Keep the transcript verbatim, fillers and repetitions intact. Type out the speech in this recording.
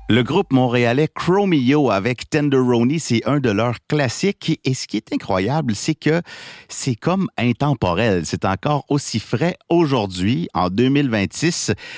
Le groupe montréalais Chromeo avec Tenderoni, c'est un de leurs classiques. Et ce qui est incroyable, c'est que c'est comme intemporel. C'est encore aussi frais aujourd'hui, en deux mille vingt-six.